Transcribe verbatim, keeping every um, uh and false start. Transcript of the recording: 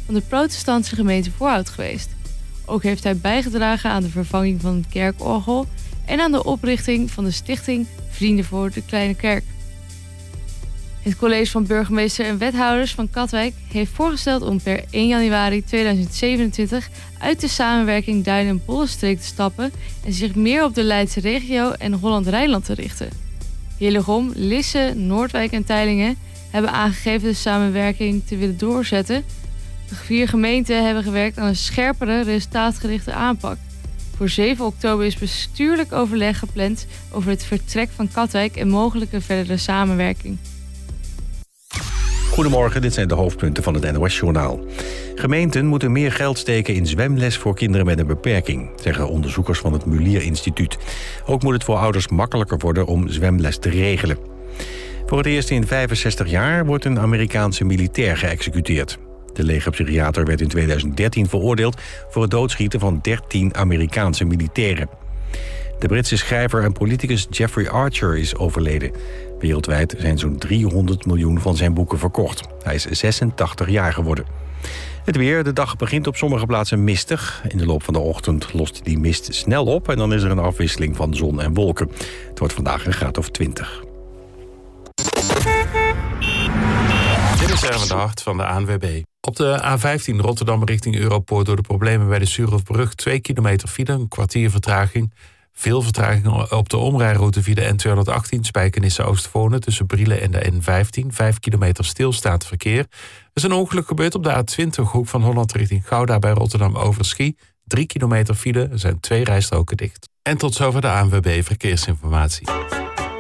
van de protestantse gemeente Voorhout geweest. Ook heeft hij bijgedragen aan de vervanging van het kerkorgel en aan de oprichting van de stichting Vrienden voor de Kleine Kerk. Het college van burgemeester en wethouders van Katwijk heeft voorgesteld om per één januari tweeduizend zevenentwintig uit de samenwerking Duin- en Bollenstreek te stappen en zich meer op de Leidse regio en Holland-Rijnland te richten. Hillegom, Lisse, Noordwijk en Teylingen hebben aangegeven de samenwerking te willen doorzetten. De vier gemeenten hebben gewerkt aan een scherpere, resultaatgerichte aanpak. Voor zeven oktober is bestuurlijk overleg gepland over het vertrek van Katwijk en mogelijke verdere samenwerking. Goedemorgen, dit zijn de hoofdpunten van het N O S-journaal. Gemeenten moeten meer geld steken in zwemles voor kinderen met een beperking, zeggen onderzoekers van het Mulier Instituut. Ook moet het voor ouders makkelijker worden om zwemles te regelen. Voor het eerst in vijfenzestig jaar wordt een Amerikaanse militair geëxecuteerd. De legerpsychiater werd in tweeduizend dertien veroordeeld voor het doodschieten van dertien Amerikaanse militairen. De Britse schrijver en politicus Jeffrey Archer is overleden. Wereldwijd zijn zo'n driehonderd miljoen van zijn boeken verkocht. Hij is zesentachtig jaar geworden. Het weer, de dag begint op sommige plaatsen mistig. In de loop van de ochtend lost die mist snel op en dan is er een afwisseling van zon en wolken. Het wordt vandaag een graad of twintig. Dit is Erwin de Hart van de A N W B. Op de A vijftien Rotterdam richting Europoort door de problemen bij de Suurhofbrug twee kilometer file, een kwartier vertraging. Veel vertraging op de omrijroute via de N tweehonderdachttien Spijkenisse-Oostvoorne tussen Brielen en de N vijftien. Vijf kilometer stilstaand verkeer. Er is een ongeluk gebeurd op de A twintig Hoek van Holland richting Gouda bij Rotterdam-Overschie. Drie kilometer file, er zijn twee rijstroken dicht. En tot zover de A N W B Verkeersinformatie.